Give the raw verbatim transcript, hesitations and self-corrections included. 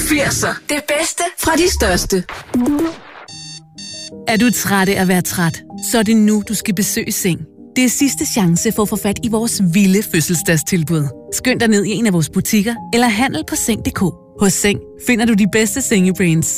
firser. Det bedste fra de største. Er du træt af at være træt? Så er det nu, du skal besøge Seng. Det er sidste chance for at få fat i vores vilde fødselsdagstilbud. Skynd dig ned i en af vores butikker eller handel på seng punktum d k. Hos Seng finder du de bedste sengebrands.